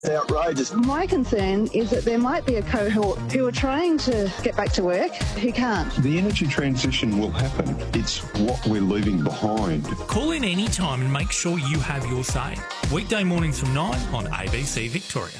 Outrageous. My concern is that there might be a cohort who are trying to get back to work who can't. The energy transition will happen. It's what we're leaving behind. Call in any time and make sure you have your say. Weekday mornings from 9 on ABC Victoria.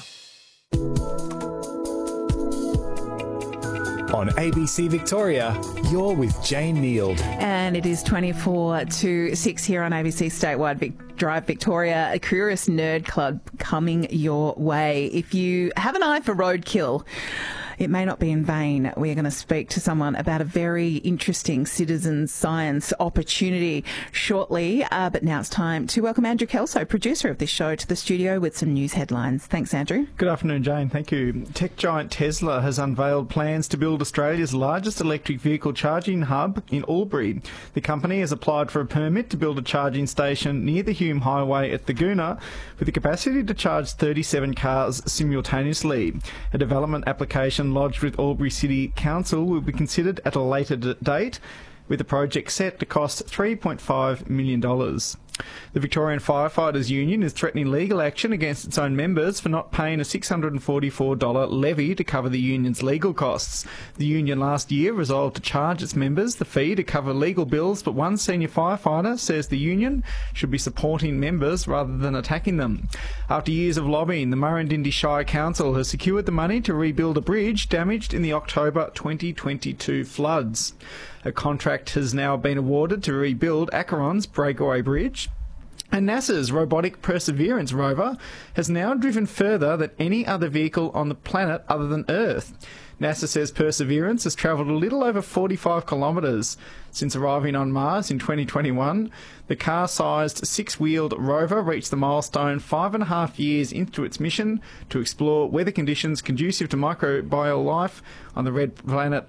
On ABC Victoria, you're with Jane Neild. And it is 24 to 6 here on ABC Statewide Drive Victoria, a Curious Nerd Club coming your way. If you have an eye for roadkill, it may not be in vain. We're going to speak to someone about a very interesting citizen science opportunity shortly. But now it's time to welcome Andrew Kelso, producer of this show, to the studio with some news headlines. Thanks, Andrew. Good afternoon, Jane. Thank you. Tech giant Tesla has unveiled plans to build Australia's largest electric vehicle charging hub in Albury. The company has applied for a permit to build a charging station near the Hume Highway at Thurgoona with the capacity to charge 37 cars simultaneously. A development application lodged with Albury City Council will be considered at a later date, with the project set to cost $3.5 million. The Victorian Firefighters Union is threatening legal action against its own members for not paying a $644 levy to cover the union's legal costs. The union last year resolved to charge its members the fee to cover legal bills, but one senior firefighter says the union should be supporting members rather than attacking them. After years of lobbying, the Murrindindi Shire Council has secured the money to rebuild a bridge damaged in the October 2022 floods. A contract has now been awarded to rebuild Acheron's Breakaway Bridge. And NASA's robotic Perseverance rover has now driven further than any other vehicle on the planet other than Earth. NASA says Perseverance has travelled a little over 45 kilometres since arriving on Mars in 2021. The car-sized six-wheeled rover reached the milestone 5.5 years into its mission to explore weather conditions conducive to microbial life on the red planet,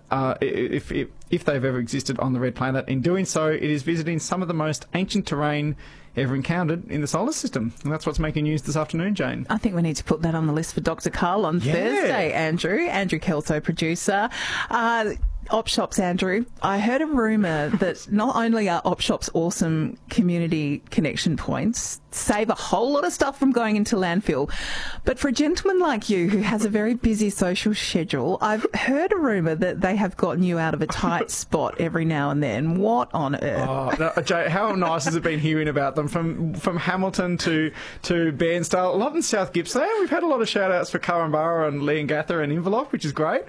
if they've ever existed on the red planet. In doing so, it is visiting some of the most ancient terrain ever encountered in the solar system. And that's what's making news this afternoon, Jane. I think we need to put that on the list for Dr. Carl on Thursday, Andrew. Andrew Kelso, producer. Op Shops, Andrew. I heard a rumour that not only are Op Shops awesome community connection points, save a whole lot of stuff from going into landfill, but for a gentleman like you who has a very busy social schedule, I've heard a rumour that they have gotten you out of a tight spot every now and then. What on earth? Oh, no, Jay, how nice has it been hearing about them from Hamilton to Bairnsdale, a lot in South Gippsland. We've had a lot of shout-outs for Currumbara and Leongatha and Inverloch, which is great.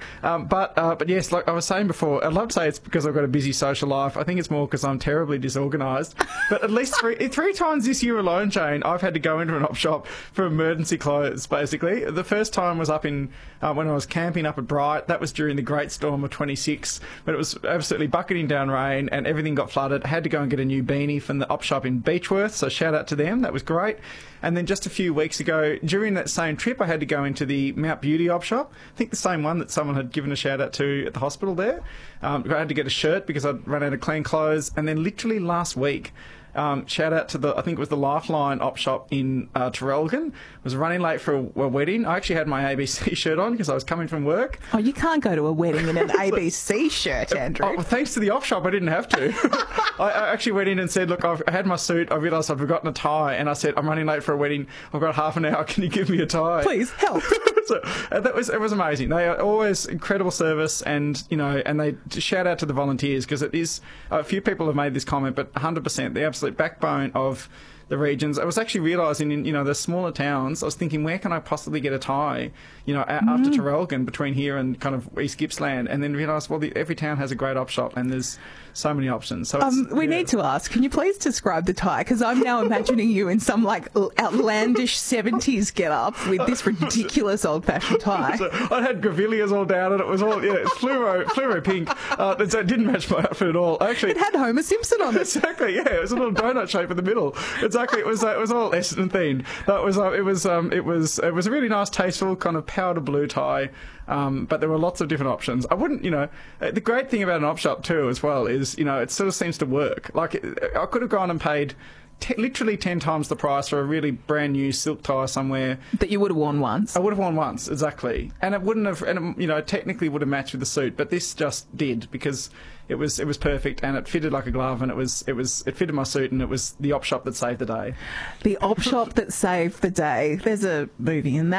But yes, like I was saying before, I'd love to say it's because I've got a busy social life. I think it's more because I'm terribly disorganised. But at least three times this year alone, Jane, I've had to go into an op shop for emergency clothes, basically. The first time was up in when I was camping up at Bright. That was during the Great Storm of 26, but it was absolutely bucketing down rain and everything got flooded. I had to go and get a new beanie from the op shop in Beechworth, so shout out to them. That was great. And then just a few weeks ago, during that same trip, I had to go into the Mount Beauty op shop. I think the same one that someone had given a shout out to at the hospital there. I had to get a shirt because I'd run out of clean clothes. And then literally last week, shout out to I think it was the Lifeline op shop in Traralgon. I was running late for a wedding. I actually had my ABC shirt on because I was coming from work. Oh, you can't go to a wedding in an ABC shirt, Andrew. Oh, well, thanks to the op shop, I didn't have to. I actually went in and said, look, I had my suit. I realised I'd forgotten a tie. And I said, I'm running late for a wedding. I've got half an hour. Can you give me a tie? Please, help. So it was amazing. They are always incredible service, and and they shout out to the volunteers because it is a few people have made this comment, but 100% the absolute backbone of the regions. I was actually realising in the smaller towns, I was thinking, where can I possibly get a tie? After Traralgon, between here and kind of East Gippsland, and then realised, well, every town has a great op shop, and there's so many options. So we need to ask, can you please describe the tie? Because I'm now imagining you in some outlandish 70s get up with this ridiculous old-fashioned tie. So I had grevilleas all down, and it was all fluoro pink. So it didn't match my outfit at all. Actually, it had Homer Simpson on it. Exactly. Yeah, it was a little donut shape in the middle. Exactly. It was all Essendon themed. It was a really nice, tasteful kind of powder blue tie. But there were lots of different options. I wouldn't, the great thing about an op shop too as well is, it sort of seems to work. Like, I could have gone and paid literally 10 times the price for a really brand new silk tie somewhere. That you would have worn once. I would have worn once, exactly. And it wouldn't have, technically would have matched with the suit, but this just did because it was perfect and it fitted like a glove and it fitted my suit and it was the op shop that saved the day. The op shop that saved the day. There's a movie in that.